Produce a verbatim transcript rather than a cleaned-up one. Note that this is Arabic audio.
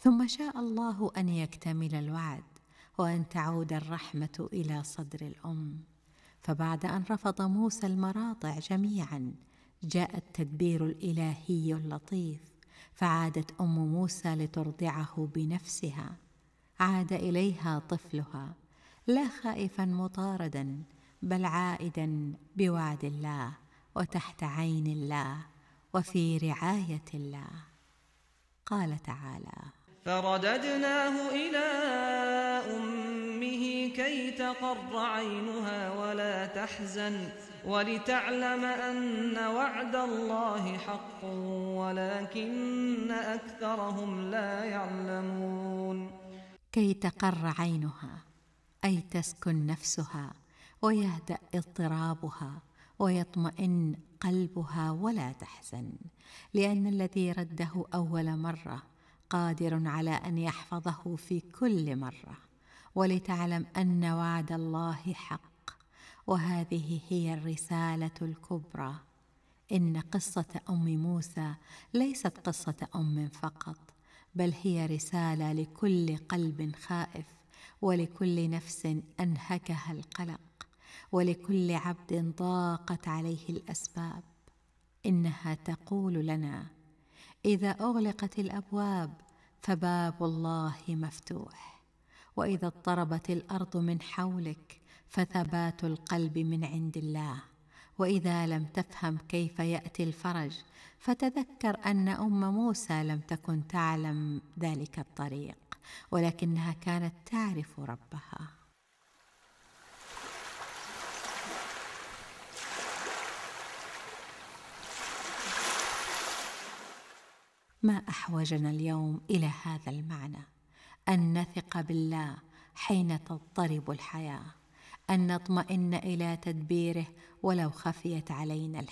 ثم شاء الله أن يكتمل الوعد وأن تعود الرحمة إلى صدر الأم. فبعد أن رفض موسى المراضع جميعا جاء التدبير الإلهي اللطيف، فعادت أم موسى لترضعه بنفسها. عاد إليها طفلها لا خائفا مطاردا، بل عائدا بوعد الله وتحت عين الله وفي رعاية الله. قال تعالى: فرددناه إلى أمه كي تقر عينها ولا تحزن ولتعلم أن وعد الله حق ولكن أكثرهم لا يعلمون. كي تقر عينها أي تسكن نفسها ويهدأ اضطرابها ويطمئن قلبها ولا تحزن، لأن الذي رده أول مرة قادر على أن يحفظه في كل مرة. ولتعلم أن وعد الله حق، وهذه هي الرسالة الكبرى. إن قصة أم موسى ليست قصة أم فقط، بل هي رسالة لكل قلب خائف، ولكل نفس أنهكها القلق، ولكل عبد ضاقت عليه الأسباب. إنها تقول لنا: إذا أغلقت الأبواب فباب الله مفتوح، وإذا اضطربت الأرض من حولك فثبات القلب من عند الله، وإذا لم تفهم كيف يأتي الفرج فتذكر أن أم موسى لم تكن تعلم ذلك الطريق، ولكنها كانت تعرف ربها. ما أحوجنا اليوم إلى هذا المعنى، أن نثق بالله حين تضطرب الحياة، أن نطمئن إلى تدبيره ولو خفيت علينا الحياة.